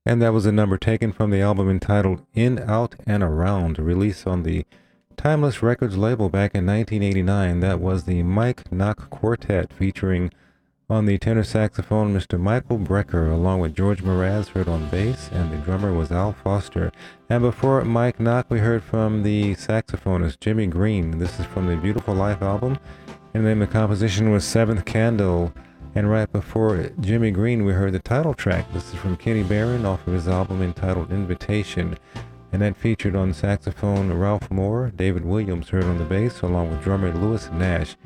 And that was a number taken from the album entitled In, Out, and Around, released on the Timeless Records label back in 1989. That was the Mike Knock Quartet, featuring on the tenor saxophone Mr. Michael Brecker, along with George Mraz, heard on bass, and the drummer was Al Foster. And before Mike Knock, we heard from the saxophonist Jimmy Green. This is from the Beautiful Life album, and the name of the composition was Seventh Candle. And right before Jimmy Green, we heard the title track. This is from Kenny Barron off of his album entitled Invitation. And that featured on saxophone Ralph Moore, David Williams heard on the bass, along with drummer Louis Nash.